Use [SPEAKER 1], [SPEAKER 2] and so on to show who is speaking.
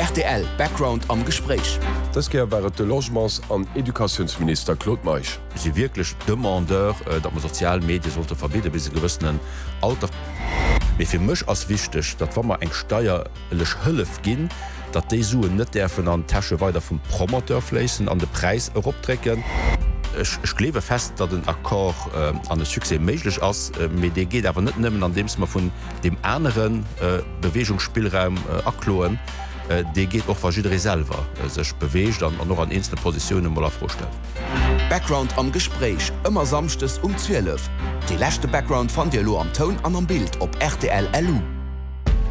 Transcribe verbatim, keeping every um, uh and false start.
[SPEAKER 1] R T L Background am Gespräch.
[SPEAKER 2] Das wäre de Logements an Edukationsminister Claude Meich.
[SPEAKER 3] Sie wirklich Demandeur, dat man Sozialmedien sollte verbieten bis gewissen Alter. Wifir mech as wichtig, dat wann man eng steierlech Hëllef ginn, dat déi Suen net derfen an Tasche weiter vum Promoteur flessen an de Preis optrecken. Ich klebe fest, dat den Akkor äh, an den Suse méiglech ass äh, Me D geht awer net nëmmen an dems man vun dem Äneren äh, Bewegungsspielraum äh, akloen, äh, de geht och verschiedene selber äh, sech beweegt an noch an einzelne Positionen mal vorstellen.
[SPEAKER 1] Background am Gespräch immer samstes um zwölf. Die letzte Background von dir lo am Ton an am Bild op R T L L U.